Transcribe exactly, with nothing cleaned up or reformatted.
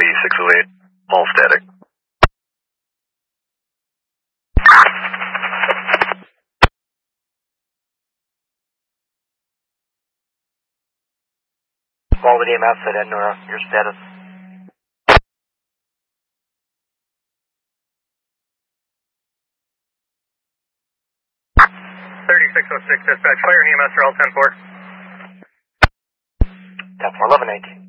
six oh eight, all static. Call with E M S at Ednora, your status. thirty-six oh six, dispatch, fire E M S for L ten four. ten four, eleven eighteen.